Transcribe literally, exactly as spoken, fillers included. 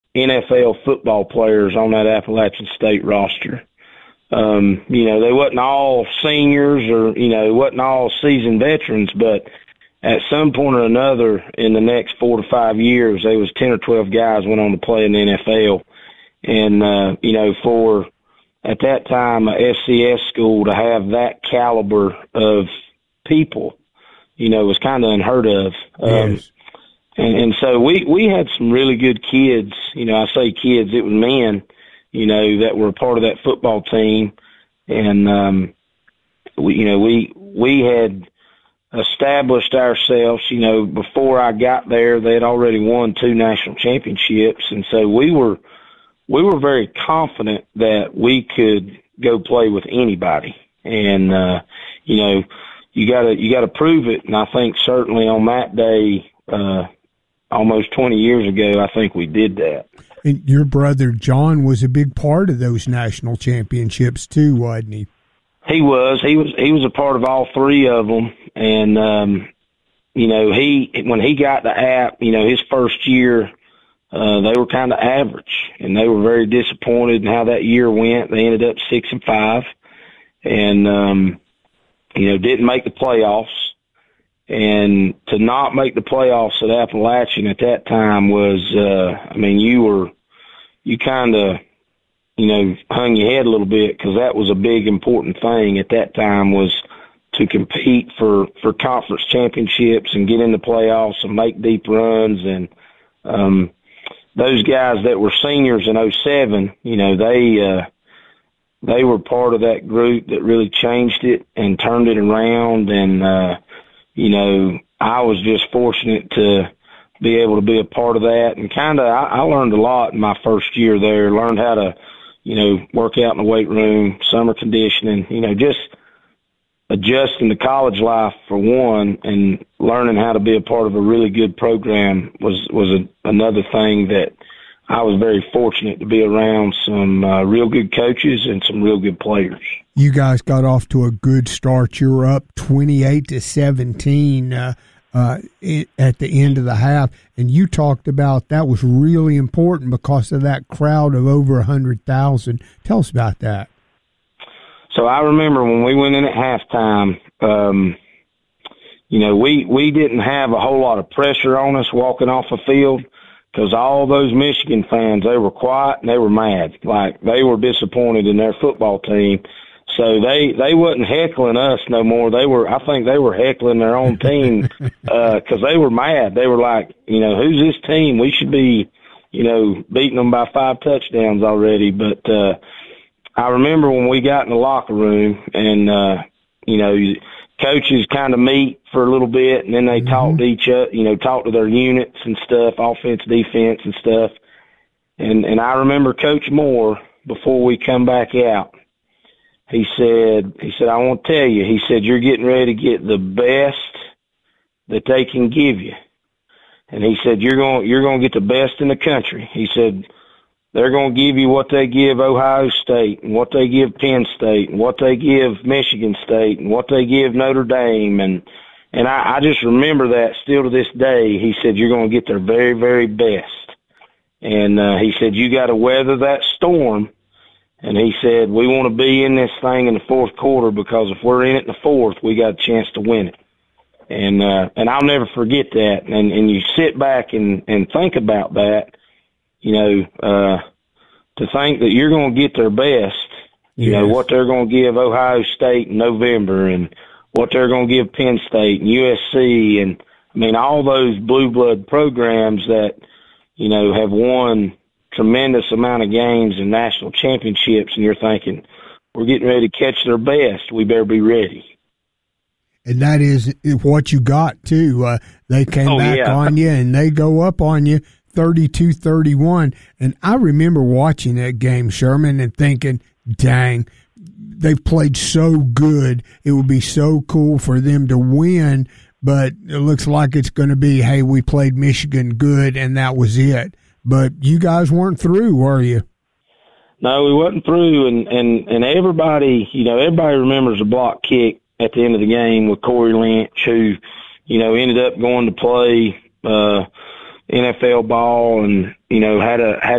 N F L football players on that Appalachian State roster. Um, you know, they wasn't all seniors or, you know, wasn't all seasoned veterans, but at some point or another in the next four to five years, there was ten or twelve guys went on to play in the N F L. And, uh, you know, for at that time, a F C S school to have that caliber of people, you know, was kind of unheard of. Um, yes. and, and so we, we had some really good kids. You know, I say kids, it was men, you know, that were a part of that football team. And, um, we, you know, we, we had established ourselves, you know, before I got there, they had already won two national championships. And so we were, we were very confident that we could go play with anybody. And, uh, you know, you gotta, you gotta prove it. And I think certainly on that day, uh, almost twenty years ago, I think we did that. And your brother John was a big part of those national championships too, wasn't he? He was. He was. He was a part of all three of them. And um, you know, he when he got the app, you know, his first year, uh, they were kind of average, and they were very disappointed in how that year went. They ended up six and five, and um, you know, didn't make the playoffs. And to not make the playoffs at Appalachian at that time was, uh, I mean, you were, you kind of, you know, hung your head a little bit, because that was a big important thing at that time, was to compete for, for conference championships and get in the playoffs and make deep runs. And um, those guys that were seniors in oh seven, you know, they, uh, they were part of that group that really changed it and turned it around. And, uh, you know, I was just fortunate to be able to be a part of that. And kind of, I, I learned a lot in my first year there, learned how to, you know, work out in the weight room, summer conditioning, you know, just adjusting to college life for one, and learning how to be a part of a really good program was, was a, another thing that I was very fortunate to be around some uh, real good coaches and some real good players. You guys got off to a good start. You were up twenty-eight to seventeen uh, uh, at the end of the half, and you talked about that was really important because of that crowd of over one hundred thousand. Tell us about that. So I remember when we went in at halftime, um, you know, we, we didn't have a whole lot of pressure on us walking off the field, because all those Michigan fans, they were quiet and they were mad. Like, they were disappointed in their football team. So they, they wasn't heckling us no more. They were, I think they were heckling their own team, uh, cause they were mad. They were like, you know, who's this team? We should be, you know, beating them by five touchdowns already. But, uh, I remember when we got in the locker room and, uh, you know, coaches kind of meet for a little bit, and then they mm-hmm. talk to each other, you know, talk to their units and stuff, offense, defense and stuff. And, and I remember Coach Moore, before we come back out, he said, he said, I want to tell you, he said, you're getting ready to get the best that they can give you. And he said, you're going, you're going to get the best in the country. He said, they're going to give you what they give Ohio State and what they give Penn State and what they give Michigan State and what they give Notre Dame. And, and I, I just remember that still to this day. He said, you're going to get their very, very best. And, uh, he said, you got to weather that storm. And he said, we want to be in this thing in the fourth quarter, because if we're in it in the fourth, we got a chance to win it. And, uh, and I'll never forget that. And, and you sit back and, and think about that, you know, uh, to think that you're going to get their best, you yes. know, what they're going to give Ohio State in November and what they're going to give Penn State and U S C. And I mean, all those blue blood programs that, you know, have won tremendous amount of games and national championships, and you're thinking, we're getting ready to catch their best. We better be ready. And that is what you got, too. Uh, they came oh, back yeah. on you, and they go up on you thirty-two thirty-one. And I remember watching that game, Sherman, and thinking, dang, they've played so good. It would be so cool for them to win, but it looks like it's going to be, hey, we played Michigan good, and that was it. But you guys weren't through, were you? No, we wasn't through, and, and, and everybody, you know, everybody remembers the block kick at the end of the game with Corey Lynch, who, you know, ended up going to play uh, N F L ball and, you know, had a had